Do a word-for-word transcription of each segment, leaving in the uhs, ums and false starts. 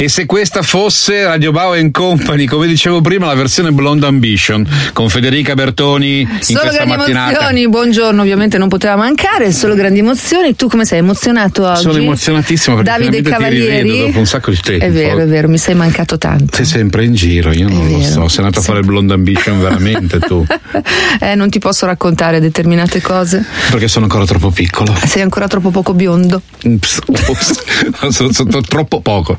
E se questa fosse Radio Bau and Company, come dicevo prima, la versione Blonde Ambition con Federica Bertoni in solo questa grandi mattinata. Emozioni, buongiorno, ovviamente non poteva mancare, solo grandi emozioni. Tu come sei emozionato oggi? Sono emozionatissimo perché Davide Cavalieri, ti rivedo dopo un sacco di tempo. è vero, è vero, mi sei mancato tanto. Sei sempre in giro, io non È lo vero. so, sei andato a fare il Blonde Ambition veramente tu? eh, non ti posso raccontare determinate cose. Perché sono ancora troppo piccolo. Sei ancora troppo poco biondo. Ups, ups, sono, sono troppo poco.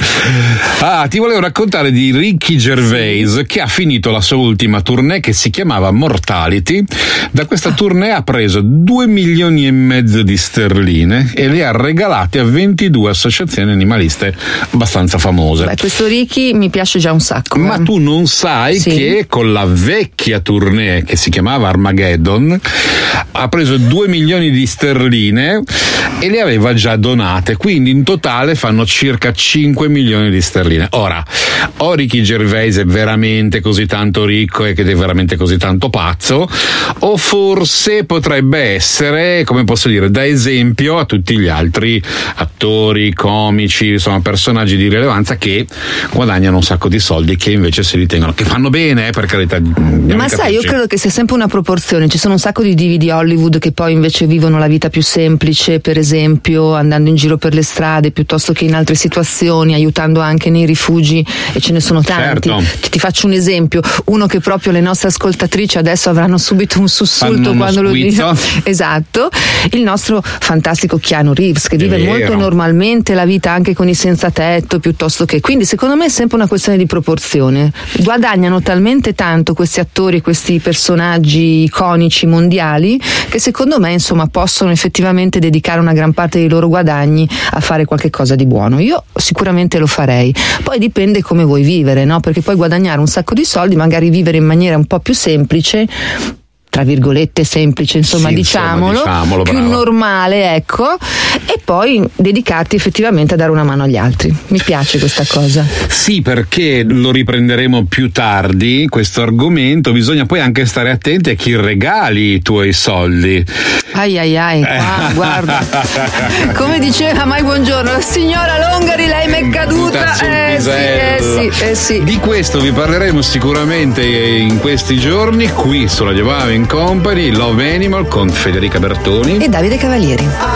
Ah, ti volevo raccontare di Ricky Gervais che ha finito la sua ultima tournée che si chiamava Mortality. Da questa tournée ha preso due milioni e mezzo di sterline e le ha regalate a ventidue associazioni animaliste abbastanza famose. Beh, questo Ricky mi piace già un sacco. Ma eh. tu non sai Sì. che con la vecchia tournée che si chiamava Armageddon ha preso due milioni di sterline e le aveva già donate, quindi in totale fanno circa cinque milioni di sterline. Ora, o Ricky Gervais è veramente così tanto ricco e che è veramente così tanto pazzo, o forse potrebbe essere, come posso dire, da esempio a tutti gli altri attori, comici, insomma personaggi di rilevanza che guadagnano un sacco di soldi, che invece si ritengono, che fanno bene, eh, per carità. Ma sai, io credo che sia sempre una proporzione. Ci sono un sacco di divi di Hollywood che poi invece vivono la vita più semplice, per esempio andando in giro per le strade piuttosto che in altre situazioni, aiutando anche nei rifugi, e ce ne sono tanti. Certo. Ti, ti faccio un esempio, uno che proprio le nostre ascoltatrici adesso avranno subito un sussulto Fanno uno quando lo squizzo. dico. Esatto, il nostro fantastico Keanu Reeves che È vive vero. molto normalmente la vita anche con i senza tetto, piuttosto che, quindi secondo me è sempre una questione di proporzione. Guadagnano talmente tanto questi attori, questi personaggi iconici mondiali, che secondo me insomma possono effettivamente dedicare una gran parte dei loro guadagni a fare qualche cosa di buono. Io sicuramente lo farei, poi dipende come vuoi vivere, no? Perché puoi guadagnare un sacco di soldi, magari vivere in maniera un po' più semplice, tra virgolette semplice, insomma, Sì, diciamolo, insomma, diciamolo, più brava. normale, ecco, e poi dedicarti effettivamente a dare una mano agli altri. Mi piace questa cosa. Sì, perché lo riprenderemo più tardi questo argomento, bisogna poi anche stare attenti a chi regali i tuoi soldi. Ai ai ai, qua, guarda. Come diceva mai buongiorno, la signora Longari, lei mi è caduta. sul Eh sì, eh pisello. sì, eh sì. Di questo vi parleremo sicuramente in questi giorni qui su Radio Bau and Company, Love Animal con Federica Bertoni E Davide Cavalieri.